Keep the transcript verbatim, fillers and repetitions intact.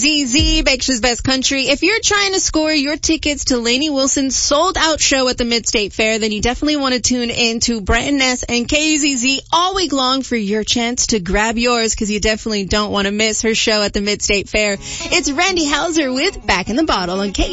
Z Z, Bakersfield's Best Country. If you're trying to score your tickets to Lainey Wilson's sold-out show at the Mid-State Fair, then you definitely want to tune in to Brenton Ness and K Z Z all week long for your chance to grab yours, because you definitely don't want to miss her show at the Mid-State Fair. It's Randy Hauser with Back in the Bottle on K